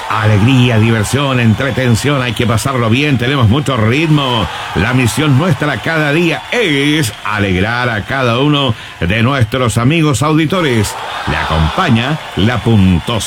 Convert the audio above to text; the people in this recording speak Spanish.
Alegría, diversión, entretención, hay que pasarlo bien, tenemos mucho ritmo. La misión nuestra cada día es alegrar a cada uno de nuestros amigos auditores. Le acompaña la puntuación